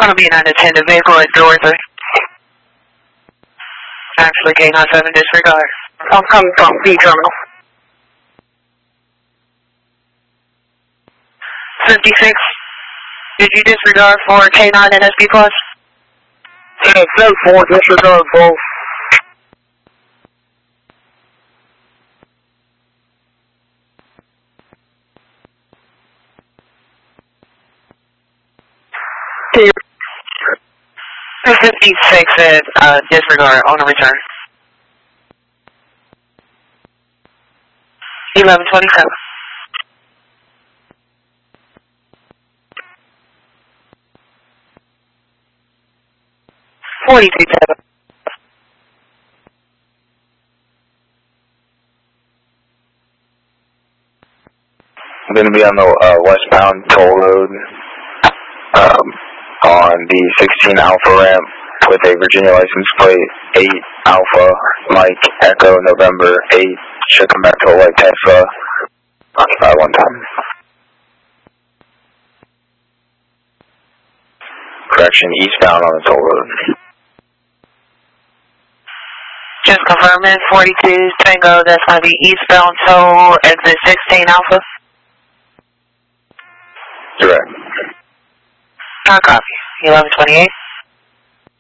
Gonna be an unattended vehicle at door 3. Actually, K97 disregard. I'm coming from B terminal. 56. Did you disregard for K9 and SB Plus? Yeah, 10-4, disregard both. Can you 56 said disregard on a return. 1127. $42.7. I'm going to be on the westbound toll road on the 16 Alpha ramp with a Virginia license plate 8 Alpha Mike Echo November 8. Should come back to a white Tesla one time. Correction, eastbound on the toll road. Just confirming, 42 Tango, that's going to be eastbound toll exit 16 Alpha. Correct. Copy. 1128.